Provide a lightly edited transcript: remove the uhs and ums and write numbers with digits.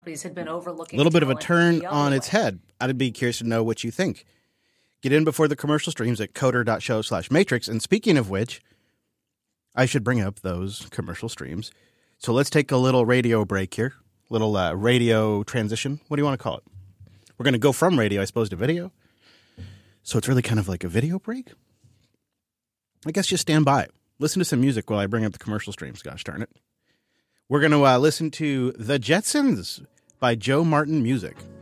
had been A overlooking little bit of a talent turn the on other its way. head. I'd be curious to know what you think. Get in before the commercial streams at coder.show/matrix. And speaking of which, I should bring up those commercial streams. So let's take a little radio break here. Little radio transition. What do you want to call it? We're going to go from radio, I suppose, to video. So it's really kind of like a video break. I guess just stand by. Listen to some music while I bring up the commercial streams. Gosh darn it. We're going to listen to The Jetsons by Joe Martin Music.